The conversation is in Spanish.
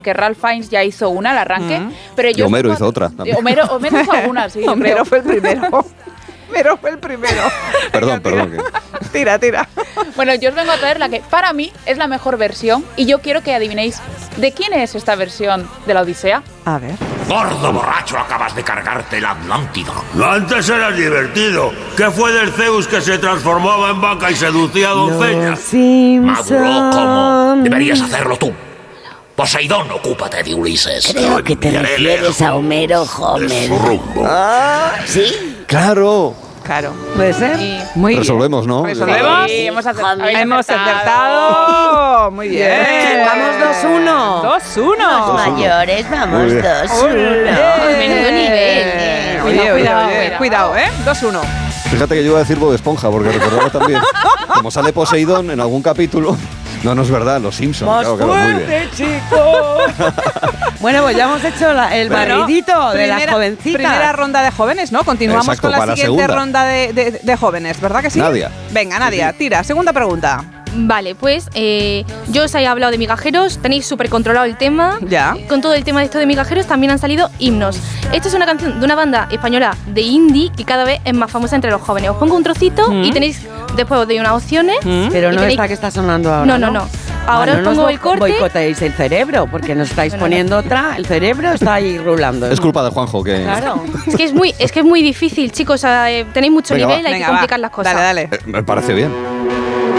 que Ralph Fiennes ya hizo una al arranque, pero Y Homero hizo otra también. Homero hizo alguna, sí. Homero fue el primero. Homero fue el primero. Perdón. Tira. Bueno, yo os vengo a traer la que para mí es la mejor versión y yo quiero que adivinéis de quién es esta versión de la Odisea. A ver. Gordo borracho, acabas de cargarte la Atlántida. Antes era divertido. ¿Qué fue del Zeus que se transformaba en vaca y seducía a doncellas? Maduro, ¿cómo? Deberías hacerlo tú. Poseidón, ocúpate de Ulises. Creo que te refieres a Homero Homer. ¿Sí? ¡Claro! Claro, puede ser. Y- Muy Resolvemos, ¿no? ¿Resolvemos? Sí, hemos acertado. Hemos acertado. Muy bien. Vamos 2-1. 2-1. Los mayores, Muy vamos, bien. 2-1. Menudo nivel. Oye, cuidado, 2-1. Fíjate que yo iba a decir Bob Esponja, porque recordaba también, como sale Poseidón en algún capítulo. No es verdad, los Simpsons. Claro, muy bien. Bueno, pues ya hemos hecho el barridito de las jovencitas. Primera ronda de jóvenes, ¿no? Continuamos Exacto, con la para la siguiente segunda. ronda de jóvenes, ¿verdad que sí? Nadia. Venga, Nadia, tira. Segunda pregunta. Vale, pues yo os he hablado de migajeros, tenéis súper controlado el tema. Ya. Con todo el tema de esto de migajeros también han salido himnos. Esto es una canción de una banda española de indie que cada vez es más famosa entre los jóvenes. Os pongo un trocito y tenéis, después os doy unas opciones. Pero y no tenéis- esta que está sonando ahora. No. Ahora os pongo el corte. Boicoteéis el cerebro, porque nos estáis poniendo otra. El cerebro está ahí rulando. Es culpa de Juanjo que... Claro. Es que es muy difícil, chicos. Tenéis mucho Venga, nivel, va. hay que complicar las cosas. Dale. Me parece bien.